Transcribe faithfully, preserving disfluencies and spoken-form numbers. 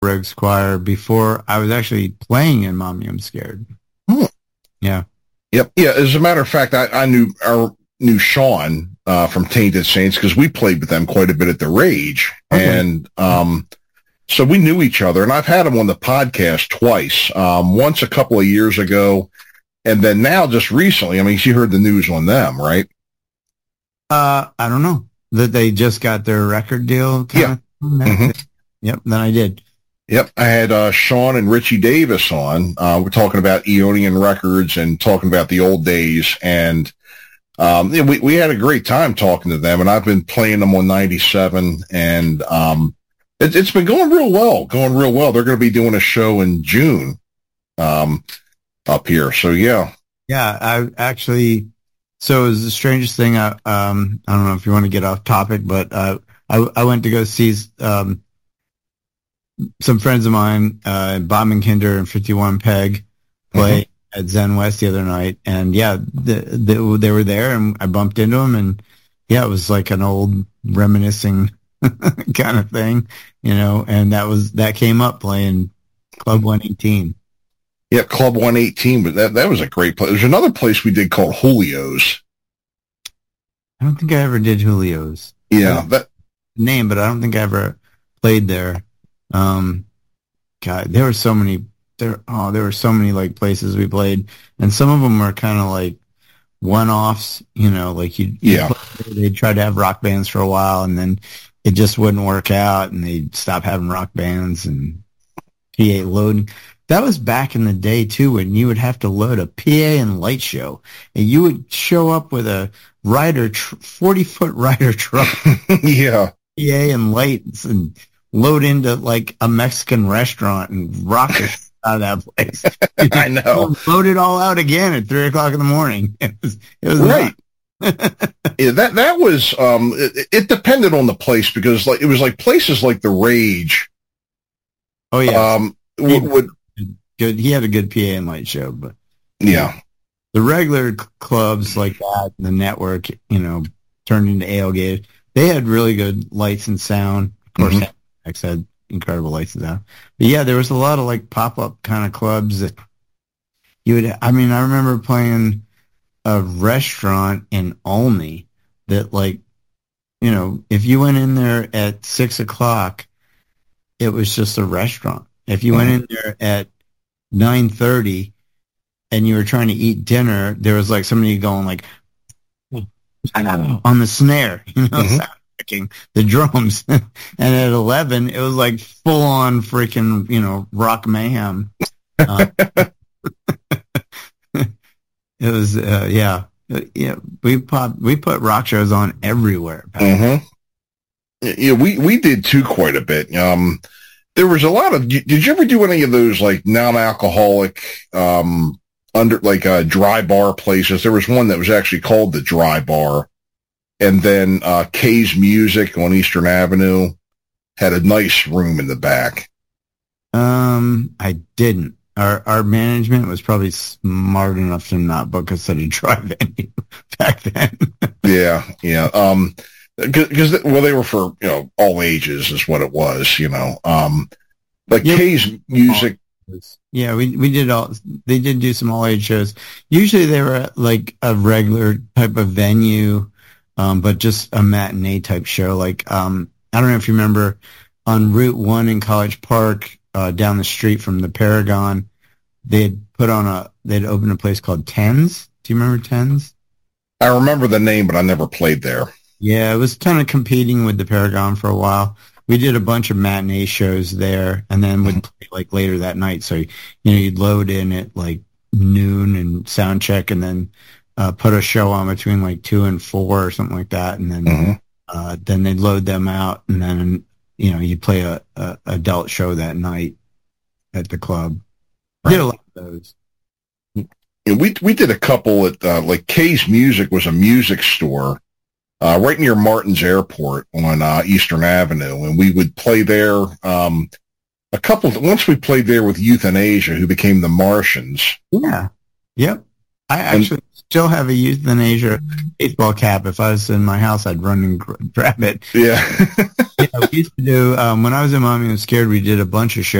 Rogue Squire before I was actually playing in Mommy I'm Scared. Hmm. Yeah. Yep. Yeah. As a matter of fact, I, I knew our knew Sean uh, from Tainted Saints because we played with them quite a bit at the Rage, Okay. and um, so we knew each other. And I've had him on the podcast twice. Um, once a couple of years ago, and then now just recently. I mean, you heard the news on them, right? Uh, I don't know that they just got their record deal. Yeah. Mm-hmm. Yep. Then I did. Yep. I had uh, Sean and Richie Davis on. Uh, we're talking about Eonian Records and talking about the old days. And um, yeah, we, we had a great time talking to them. And I've been playing them on ninety-seven. And um, it, it's been going real well, going real well. They're going to be doing a show in June um, up here. So, yeah. Yeah. I actually, so it was the strangest thing. I, um, I don't know if you want to get off topic, but uh, I, I went to go see um, some friends of mine, uh, Bob and Kinder and fifty-one Peg, play mm-hmm. at Zen West the other night. And yeah, the, the, they were there and I bumped into them. And yeah, it was like an old reminiscing kind of thing, you know, and that was, that came up playing Club one eighteen. Yeah, Club one eighteen, but that, that was a great place. There's another place we did called Julio's. I don't think I ever did Julio's. Yeah, that name, but I don't think I ever played there. Um, God, there were so many. There, oh, there were so many like places we played, and some of them were kind of like one-offs. You know, like you, yeah, they'd try to have rock bands for a while, and then it just wouldn't work out, and they'd stop having rock bands and P A loading. That was back in the day too, when you would have to load a P A and light show, and you would show up with a rider, forty foot rider truck, yeah, P A and lights, and load into like a Mexican restaurant and rock it out of that place. I know. Load it all out again at three o'clock in the morning. It was, it was right. yeah, that that was um. It, it depended on the place because like it was like places like the Rage. Oh yeah. Um. Would, would good. He had a good P A and light show, but yeah, the regular clubs like that, the network, you know, turned into Ale-Gate. They had really good lights and sound. Of course, mm-hmm. X had incredible lights and sound. But yeah, there was a lot of like pop-up kind of clubs that you would. I mean, I remember playing a restaurant in Olney that, like, you know, if you went in there at six o'clock, it was just a restaurant. If you mm-hmm. went in there at nine thirty and you were trying to eat dinner, there was like somebody going like on the snare, you know, mm-hmm. sound checking the drums. And at eleven, it was like full on freaking, you know, rock mayhem. Uh, it was, uh, yeah, yeah. We pop, we put rock shows on everywhere. Mm-hmm. Yeah, we we did too quite a bit. Um. There was a lot of, did you ever do any of those like non-alcoholic, um, under like, uh, dry bar places? There was one that was actually called the Dry Bar. And then, uh, Kay's Music on Eastern Avenue had a nice room in the back. Um, I didn't. Our, our management was probably smart enough to not book us at a dry venue back then. yeah. Yeah. Um, Because, well, they were for, you know, all ages is what it was, you know. Um, like yep. Kay's Music. Yeah, we we did all, they did do some all age shows. Usually they were at like a regular type of venue, um, but just a matinee type show. Like, um, I don't know if you remember on Route one in College Park, uh, down the street from the Paragon, they had put on a, they'd opened a place called Tens. Do you remember Tens? I remember the name, but I never played there. Yeah, it was kind of competing with the Paragon for a while. We did a bunch of matinee shows there, and then would play like later that night. So, you know, you'd load in at like noon and sound check, and then uh, put a show on between like two and four or something like that, and then mm-hmm. uh, then they'd load them out, and then you know you play a, a adult show that night at the club. Right. Did a lot of those. We we did a couple at uh, like Kay's Music was a music store. Uh, right near Martin's Airport on uh, Eastern Avenue, and we would play there. Um, a couple. Once we played there with Euthanasia, who became the Martians. Yeah. Yep. I actually and, still have a euthanasia baseball cap. If I was in my house, I'd run and grab it. Yeah. Yeah, we used to do, um, when I was in Mommy and Scared, we did a bunch of shows.